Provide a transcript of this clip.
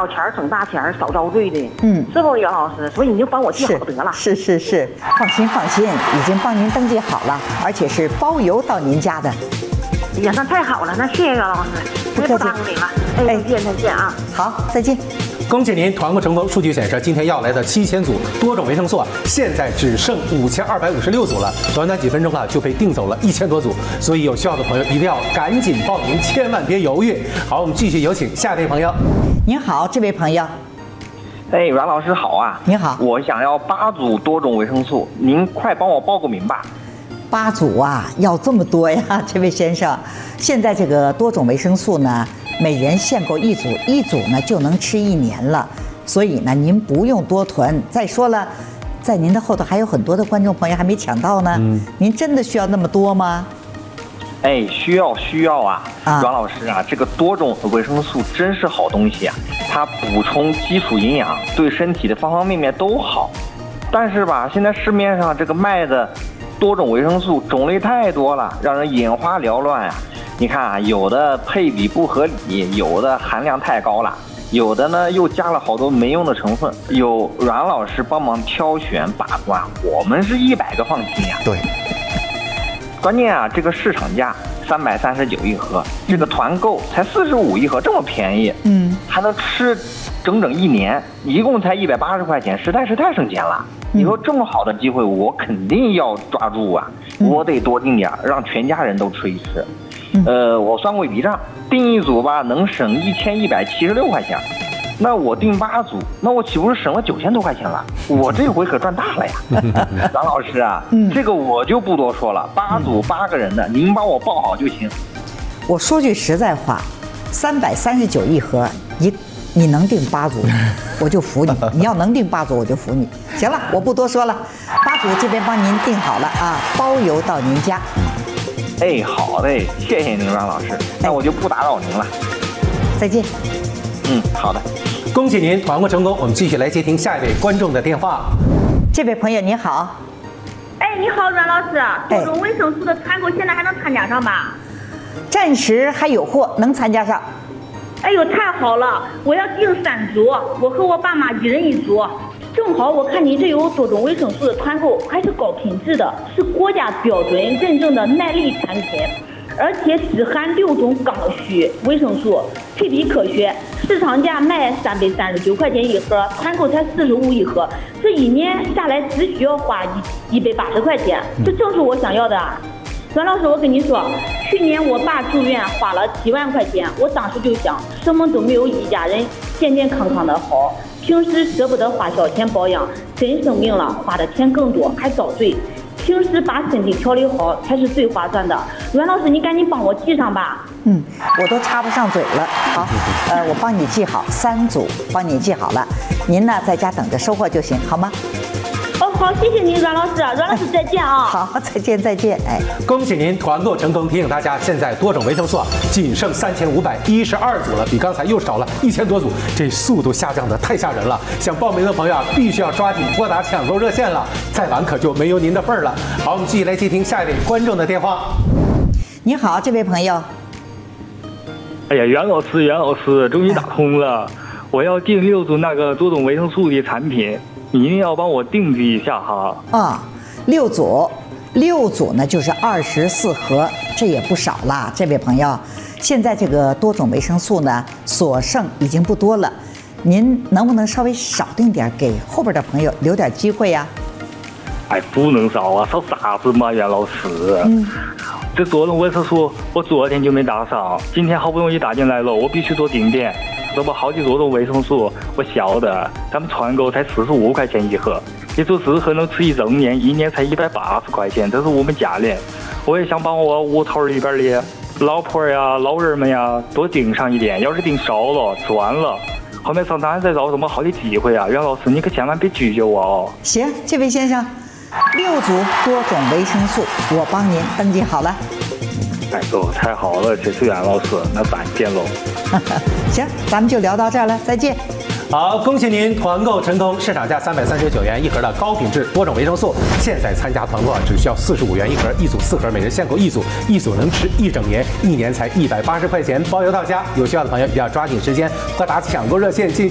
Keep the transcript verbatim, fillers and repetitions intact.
小钱省大钱，少遭罪的。 嗯， 是不，袁老师？所以你就帮我记好得了。 是是是，放心放心，已经帮您登记好了，而且是包邮到您家的。 哎呀，那太好了，那谢谢袁老师， 不客气， 不耽误你了。哎，再见再见啊！ 好，再见。 恭喜您团购成功！数据显示，今天要来的七千组多种维生素啊，现在只剩五千二百五十六组了，短短几分钟啊就被订走了一千多组，所以有需要的朋友一定要赶紧报名，千万别犹豫。好，我们继续有请下一位朋友。 您好，这位朋友。 哎，阮老师好啊！ 你好， 我想要八组多种维生素，您快帮我报个名吧。 八组啊，要这么多呀，这位先生。现在这个多种维生素呢，每人限购一组，一组呢就能吃一年了，所以呢您不用多囤。再说了，在您的后头还有很多的观众朋友还没抢到呢。嗯，您真的需要那么多吗？ 哎，需要需要啊！ 啊， 阮老师啊，这个多种维生素真是好东西啊，它补充基础营养，对身体的方方面面都好。但是吧，现在市面上这个卖的多种维生素种类太多了，让人眼花缭乱啊！你看啊，有的配比不合理，有的含量太高了，有的呢又加了好多没用的成分。有阮老师帮忙挑选把关，我们是一百个放心呀。 对。 关键啊，这个市场价三百三十九一盒，这个团购才四十五一盒，这么便宜， 嗯， 还能吃整整一年，一共才一百八十块钱，实在是太省钱了。你说这么好的机会，我肯定要抓住啊！我得多订点，让全家人都吃一吃。呃，我算过一笔账，订一组吧能省一千一百七十六块钱，那我订八组，那我岂不是省了九千多块钱了？我这回可赚大了呀！张老师啊，这个我就不多说了，八组八个人的，您帮我报好就行。 我说句实在话，三百三十九一盒，你你能订八组，我就服你；你要能订八组，我就服你。行了，我不多说了，八组这边帮您订好了啊，包邮到您家。 哎，好嘞，谢谢您，阮老师，那我就不打扰您了。 再见。 嗯，好的。 恭喜您团购成功，我们继续来接听下一位观众的电话。 这位朋友你好。 哎，你好，阮老师，多种维生素的团购现在还能参加上吧？ 暂时还有货，能参加上。 哎呦，太好了！我要订三组，我和我爸妈一人一组。正好我看你这有多种维生素的团购，还是高品质的，是国家标准认证的耐力产品，而且只含六种刚需维生素，配比科学。市场价卖三百三十九块钱一盒，团购才四十五一盒，这一年下来只需要花一一百八十块钱，这正是我想要的。阮老师，我跟你说，去年我爸住院花了七万块钱，我当时就想，什么都没有一家人健健康康的好。平时舍不得花小钱保养，真生病了花的钱更多，还遭罪。平时把身体调理好才是最划算的。阮老师，你赶紧帮我记上吧。 嗯，我都插不上嘴了。好，呃，我帮你记好三组，帮你记好了。您呢，在家等着收货就行，好吗？ 哦，好，谢谢您，阮老师，阮老师再见啊！ 好，再见再见。哎， 恭喜您团购成功！提醒大家，现在多种维生素啊，仅剩三千五百一十二组了，比刚才又少了一千多组，这速度下降的太吓人了。想报名的朋友啊，必须要抓紧拨打抢购热线了，再晚可就没有您的份儿了。好，我们继续来接听下一位观众的电话。 你好，这位朋友。 哎呀，袁老师，袁老师，终于打通了！我要订六组那个多种维生素的产品。你一定要帮我定制一下哈！ 啊，六组，六组呢就是二十四盒，这也不少啦，这位朋友。现在这个多种维生素呢，所剩已经不多了，您能不能稍微少订点，给后边的朋友留点机会呀？ 哎，不能少啊，少啥子嘛，袁老师。嗯，这多种维生素我昨天就没打上，今天好不容易打进来了，我必须多订点。这不好几多种维生素，我晓得，他们团购才四十五块钱一盒，也就适合能吃一整年，一年才一百八十块钱，这是我们家里。我也想帮我屋头里边的老婆呀、老人们呀多订上一点，要是订少了、吃完了，后面上单再找什么好的机会啊？袁老师，你可千万别拒绝我哦。 行，这位先生，六组多种维生素，我帮您登记好了。 哎呦，太好了，这是袁老师，那咱见喽。 行，咱们就聊到这儿了，再见。 好，恭喜您团购成功！市场价三百三十九元一盒的高品质多种维生素，现在参加团购只需要四十五元一盒，一组四盒，每人限购一组，一组能吃一整年，一年才一百八十块钱，包邮到家。有需要的朋友一定要抓紧时间，拨打抢购热线进行。